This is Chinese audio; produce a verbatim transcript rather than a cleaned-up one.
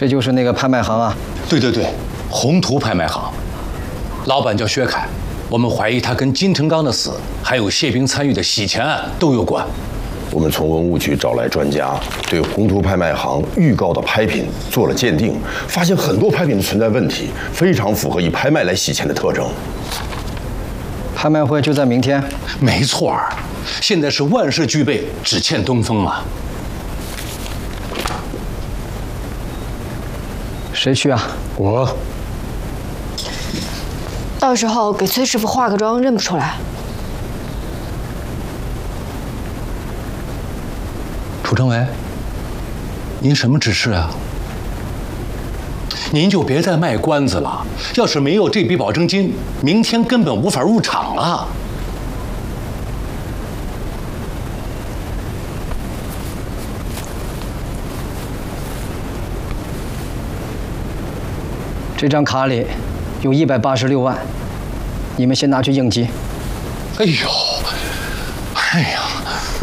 这就是那个拍卖行啊？ 对对对，宏图拍卖行，老板叫薛凯，我们怀疑他跟金成刚的死，还有谢兵参与的洗钱案都有关。 我们从文物局找来专家，对宏图拍卖行预告的拍品做了鉴定，发现很多拍品的存在问题，非常符合以拍卖来洗钱的特征。 拍卖会就在明天？ 没错儿，现在是万事俱备，只欠东风啊。 谁去啊？ 我。 到时候给崔师傅化个妆，认不出来。 楚政委，您什么指示啊？您就别再卖关子了。要是没有这笔保证金，明天根本无法入场了。 这张卡里有一百八十六万，你们先拿去应急。 哎呦，哎呀！